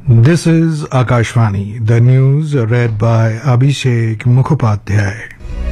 This is Akashvani, the news read by Abhishek Mukhopadhyay.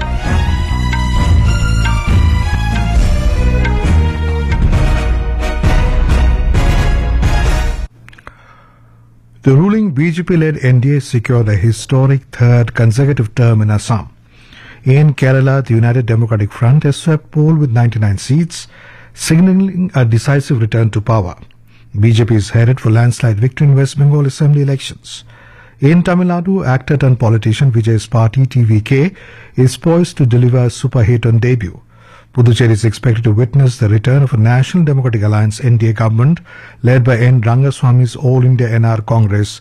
The ruling BJP-led NDA secured a historic third consecutive term in Assam. In Kerala, the United Democratic Front has swept poll with 99 seats, signaling a decisive return to power. BJP is headed for landslide victory in West Bengal Assembly elections. In Tamil Nadu, actor turned politician Vijay's party TVK is poised to deliver a super hit on debut. Puducherry is expected to witness the return of a National Democratic Alliance NDA government led by N. Rangaswamy's All India NR Congress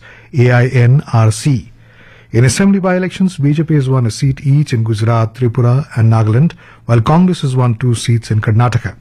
AINRC. In assembly by-elections, BJP has won a seat each in Gujarat, Tripura and Nagaland, while Congress has won 2 seats in Karnataka.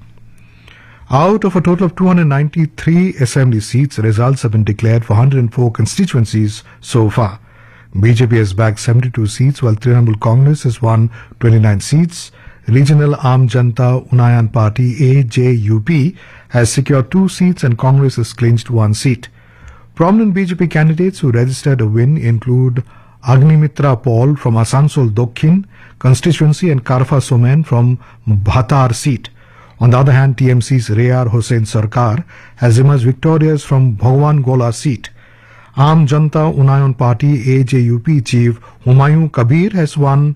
Out of a total of 293 assembly seats, results have been declared for 104 constituencies so far. BJP has bagged 72 seats, while Trinamool Congress has won 29 seats. Regional Aam Janta Unayan Party AJUP has secured 2 seats and Congress has clinched 1 seat. Prominent BJP candidates who registered a win include Agnimitra Paul from Asansol Dokhin constituency and Karfa Somen from Bhatar seat. On the other hand, TMC's Rayar Hossain Sarkar has emerged victorious from Bhagwan Gola seat. Aam Janta Unayan Party AJUP chief Humayun Kabir has won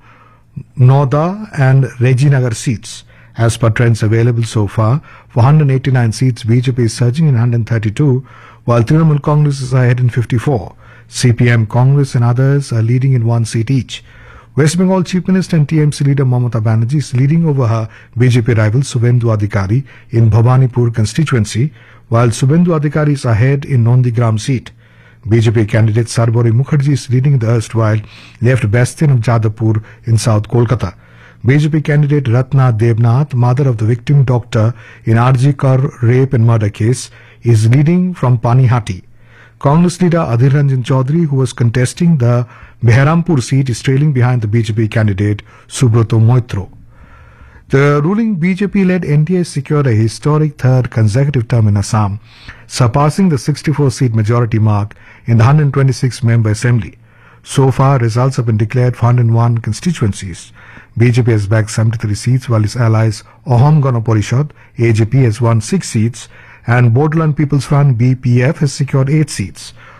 Noida and Rajinagar seats. As per trends available so far, for 189 seats, BJP is surging in 132, while Trinamool Congress is ahead in 54. CPM, Congress and others are leading in 1 seat each. West Bengal Chief Minister and TMC leader Mamata Banerjee is leading over her BJP rival Subhendu Adhikari in Bhawanipur constituency, while Subhendu Adhikari is ahead in Nondigram seat. BJP candidate Sarbori Mukherjee is leading the erstwhile left bastion of Jadavpur in South Kolkata. BJP candidate Ratna Debnath, mother of the victim doctor in RG Kar rape and murder case, is leading from Panihati. Congress leader Adhir Ranjan Chaudhary, who was contesting the Beharampur seat, is trailing behind the BJP candidate Subrata Moitro. The ruling BJP-led NDA secured a historic third consecutive term in Assam, surpassing the 64-seat majority mark in the 126-member assembly. So far, results have been declared for 101 constituencies. BJP has bagged 73 seats, while its allies Ahom Gana Parishad, AJP, has won 6 seats, and Borderland People's Front BPF has secured 8 seats.